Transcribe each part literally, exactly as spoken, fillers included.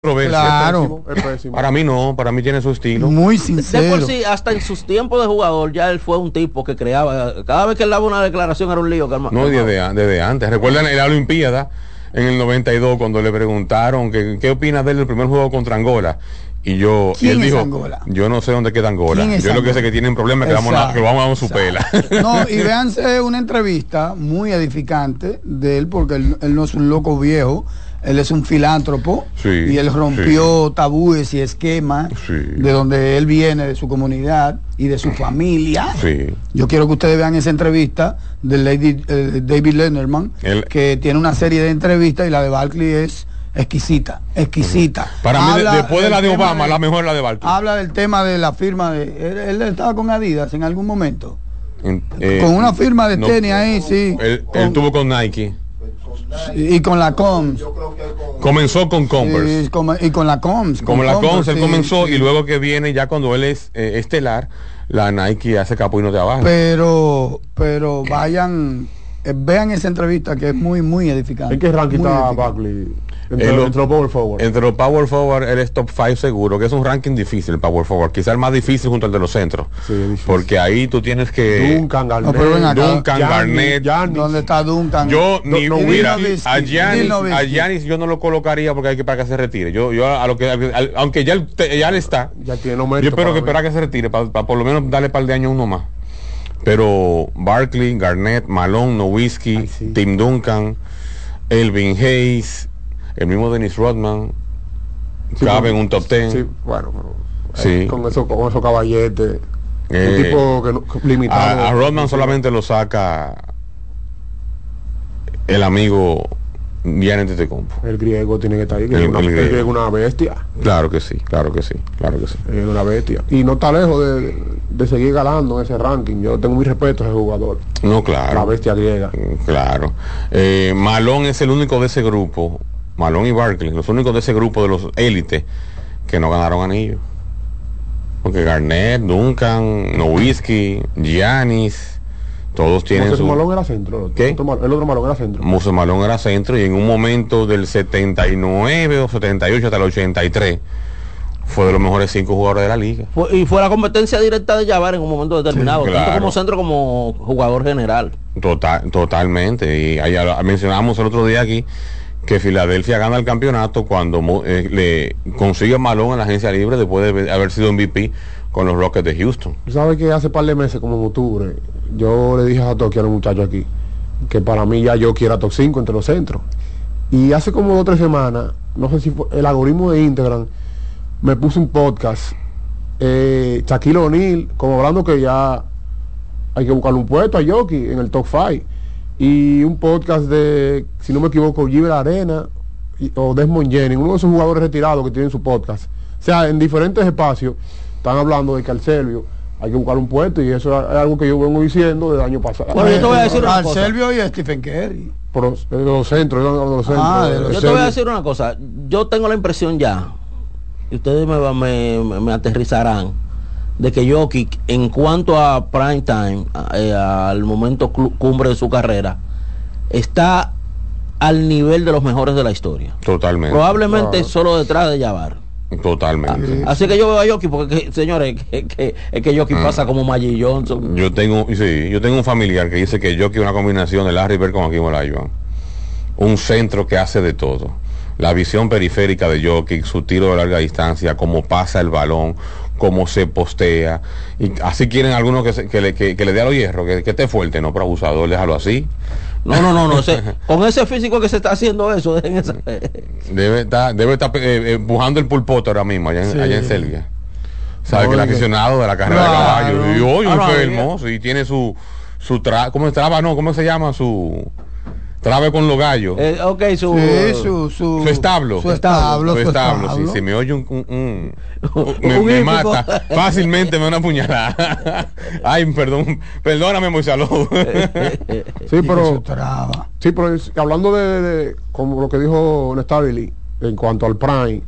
Claro. Es pésimo. Para mí no, para mí tiene su estilo. Muy De sincero. por sí, hasta en sus tiempos de jugador, ya él fue un tipo que creaba. Cada vez que él daba una declaración era un lío. Calma, No, desde, desde antes. Recuerdan en la Olimpiada, en el noventa y dos, cuando le preguntaron que, qué opina de él del primer juego contra Angola. Y yo, y ¿Quién él es dijo, Angola? yo no sé dónde queda Angola. ¿Quién es Yo lo que Angola? sé que tienen problemas que vamos a, que vamos a dar su pela. No, y véanse una entrevista muy edificante de él, porque él, él no es un loco viejo, él es un filántropo, Sí, y él rompió sí. tabúes y esquemas Sí. de donde él viene, de su comunidad y de su familia. Sí. Yo quiero que ustedes vean esa entrevista de Lady, eh, David Letterman, Él- que tiene una serie de entrevistas, y la de Barkley es exquisita, exquisita. Para mí, de- Habla después de la del de tema Obama, la mejor es la de Barkley. Habla del tema de la firma de... Él, él estaba con Adidas en algún momento. En- eh, Con una firma de no, tenis ahí, sí. Él, Con- él tuvo con Nike. y con la Coms. Comenzó con Converse. Y con, y con la Coms. Como con la Converse, Converse, él sí, comenzó sí. y luego que viene ya cuando él es eh, estelar, la Nike hace capuino de abajo. Pero, pero vayan, eh, vean esa entrevista que es muy, muy edificante. ¿En qué ranking Muy está edificante. Barkley? Entre, Eh, lo- entre los power forward. Entre los Power Forward, él es top cinco seguro, que es un ranking difícil, el Power Forward. Quizá el más difícil junto al de los centros. Sí, es difícil. Porque ahí tú tienes que... Duncan, Garnett, No, pero ven acá. Duncan, Giannis, Garnett. Giannis. ¿Dónde está Duncan? Yo ni no, mira, Dirk a Nowitzki, Giannis, Dirk Nowitzki. a Giannis yo no lo colocaría porque hay que para que se retire. Yo, yo a lo que, al- aunque ya él, te- ya él está, Ya tiene los yo méritos espero para que mí. espera que se retire para, por lo menos darle par de años uno más. Pero Barkley, Garnett, Malone, Nowitzki, Ay, sí. Tim Duncan, Elvin Hayes, el mismo Dennis Rodman, Sí, cabe pero- en un top ten. Sí, bueno, pero, Sí. eh, con eso, con esos caballetes. Eh, un tipo que no, limitado. A, a Rodman solamente lo saca el amigo Giannis Antetokounmpo. El griego tiene que estar ahí, que El- es una, el el griego. griego es una bestia. Claro que sí, claro que sí, claro que sí. Es una bestia. Y no está lejos de, de seguir ganando en ese ranking. Yo tengo mi respeto a ese jugador. No, claro. La bestia griega. Claro. Eh, Malone es el único de ese grupo, Malone y Barkley, los únicos de ese grupo de los élites que no ganaron anillos. Porque Garnett, Duncan, Nowitzki, Giannis, todos tienen Moses su... Malone era centro. El ¿Qué? otro, Mal- el otro Malone era centro. Moses Malone era centro y en un momento del setenta y nueve o setenta y ocho hasta el ochenta y tres fue de los mejores cinco jugadores de la liga. Fue- y fue la competencia directa de Jabbar en un momento determinado, Sí, tanto claro. como centro como jugador general. Total, totalmente. Y allá mencionábamos el otro día aquí que Filadelfia gana el campeonato cuando mo- eh, le consigue a Malone en la agencia libre después de haber sido M V P con los Rockets de Houston. Tú sabes que hace par de meses, como en octubre, yo le dije a Toki, a los muchachos aquí, que para mí ya yo quiero top cinco entre los centros. Y hace como dos o tres semanas, no sé si fue el algoritmo de Instagram, me puso un podcast, eh, Shaquille O'Neal, como hablando que ya hay que buscarle un puesto a Jockey en el top cinco. Y un podcast de, si no me equivoco, Gilbert Arena y- o Desmond Jennings, uno de esos jugadores retirados que tienen su podcast. O sea, en diferentes espacios están hablando de que al Selvio hay que buscar un puesto, y eso es algo que yo vengo diciendo desde el año pasado. Bueno, yo te voy a decir una Al cosa. Selvio y a Stephen Curry. Pero, de los centros, yo hablo de los centros. Ah, de el los- Yo te Selvio. voy a decir una cosa. Yo tengo la impresión ya, y ustedes me, va- me, me- me aterrizarán, de que Jokic, en cuanto a prime time, a- eh, al momento clu- cumbre de su carrera, está al nivel de los mejores de la historia. Totalmente. Probablemente Claro. solo detrás de Jabbar. Totalmente. Así que yo veo a Jokic porque, que, señores, que, que, es que Jokic pasa como Magic Johnson. Yo tengo, sí, yo tengo un familiar que dice que yo quiero una combinación de Larry Bird con Hakeem Olajuwon. Un centro que hace de todo. La visión periférica de Jokic, su tiro de larga distancia, cómo pasa el balón, cómo se postea. Y así quieren algunos que, se- que, le, que, que le dé a los hierros, que, que esté fuerte, no, pero abusador, déjalo así. No, no, no, no. ese- con ese físico que se está haciendo eso, dejen esa- Debe estar, debe estar eh, empujando el pulpoto ahora mismo, allá en, Sí. allá en Serbia. Sabe que el Oiga. aficionado de la carrera Claro. de caballo, y hoy Ah, no, enfermo, y tiene su, su tra, ¿cómo es traba? No, ¿cómo se llama? Su trabe con los gallos. Eh, ok, su, Sí, su, su, Su establo. Su establo. Su su establo, si establo. se me oye un, un, un- Un me, me hípico. mata, fácilmente me da una puñalada. Ay, perdón, perdóname, Moisés. Sí, Y que pero, su traba. sí, pero es- hablando de, de- como lo que dijo Nestabili, en cuanto al Prime,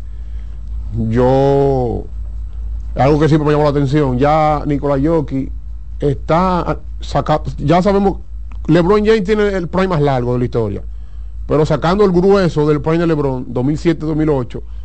yo, algo que siempre me llamó la atención, ya Nikola Jokic está sacando, ya sabemos, LeBron James tiene el Prime más largo de la historia, pero sacando el grueso del Prime de LeBron, dos mil siete dos mil ocho,